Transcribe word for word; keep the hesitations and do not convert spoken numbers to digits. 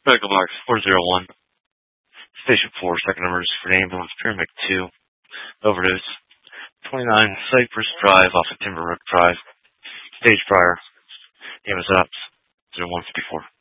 Medical box four zero one. Station four, second emergency for the ambulance, Pyramid two. Overdose. twenty-nine Cypress Drive off of Timber Brook Drive. Stage prior. Name is up. zero one fifty-four.